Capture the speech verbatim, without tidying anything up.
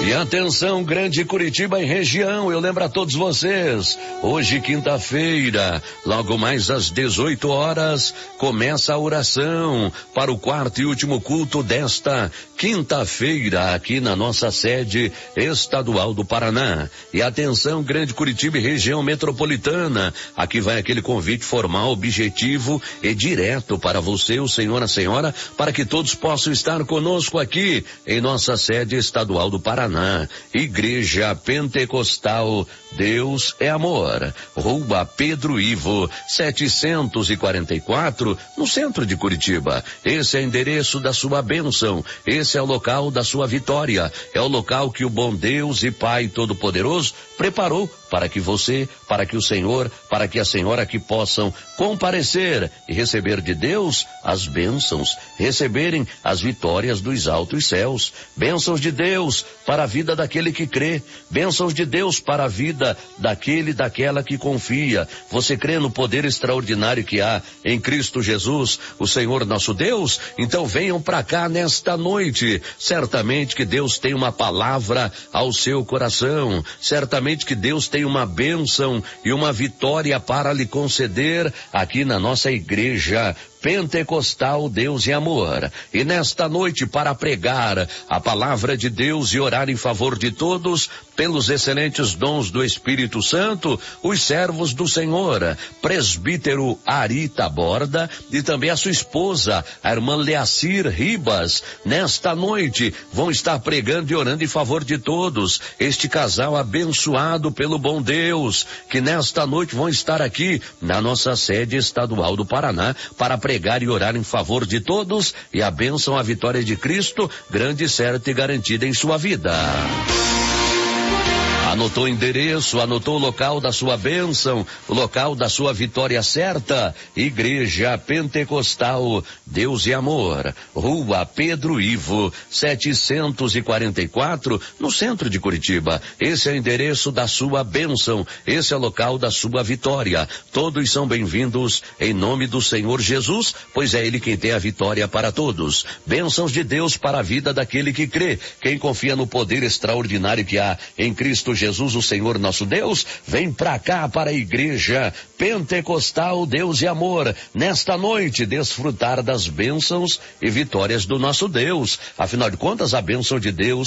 E atenção, Grande Curitiba e região, eu lembro a todos vocês, hoje quinta-feira, logo mais às dezoito horas, começa a oração para o quarto e último culto desta quinta-feira aqui na nossa sede estadual do Paraná. E atenção, Grande Curitiba e região metropolitana, aqui vai aquele convite formal, objetivo e direto para você, o senhor, a senhora, para que todos possam estar conosco aqui em nossa sede estadual do Paraná. Igreja Pentecostal Deus é Amor, Rua Pedro Ivo, setecentos e quarenta e quatro, no centro de Curitiba. Esse é o endereço da sua bênção, esse é o local da sua vitória, é o local que o bom Deus e Pai Todo-Poderoso preparou para que você, para que o Senhor, para que a senhora que possam comparecer e receber de Deus as bênçãos, receberem as vitórias dos altos céus, bênçãos de Deus para a vida daquele que crê, bênçãos de Deus para a vida daquele, daquela que confia. Você crê no poder extraordinário que há em Cristo Jesus, o Senhor nosso Deus? Então venham para cá nesta noite. Certamente que Deus tem uma palavra ao seu coração, certamente que Deus tem uma bênção e uma vitória para lhe conceder aqui na nossa igreja Pentecostal Deus e Amor. E nesta noite, para pregar a palavra de Deus e orar em favor de todos, pelos excelentes dons do Espírito Santo, os servos do Senhor, presbítero Ari Taborda e também a sua esposa, a irmã Leacir Ribas, nesta noite vão estar pregando e orando em favor de todos. Este casal abençoado pelo bom Deus, que nesta noite vão estar aqui na nossa sede estadual do Paraná para pregar pregar e orar em favor de todos e a bênção, a vitória de Cristo, grande, certa e garantida em sua vida. Anotou o endereço, anotou o local da sua bênção, o local da sua vitória certa? Igreja Pentecostal Deus e Amor, Rua Pedro Ivo, setecentos e quarenta e quatro, no centro de Curitiba. Esse é o endereço da sua bênção, esse é o local da sua vitória. Todos são bem-vindos em nome do Senhor Jesus, pois é Ele quem tem a vitória para todos. Bênçãos de Deus para a vida daquele que crê, quem confia no poder extraordinário que há em Cristo Jesus, o Senhor nosso Deus. Vem pra cá para a igreja Pentecostal Deus e Amor, nesta noite desfrutar das bênçãos e vitórias do nosso Deus. Afinal de contas, a bênção de Deus